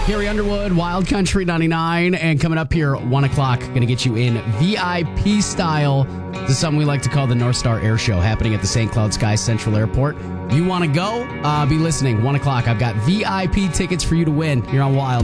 Carrie Underwood, Wild Country 99, and coming up here, 1 o'clock, going to get you in VIP style to something we like to call the North Star Air Show, happening at the St. Cloud Sky Central Airport. You want to go? Be listening. 1 o'clock. I've got VIP tickets for you to win here on Wild.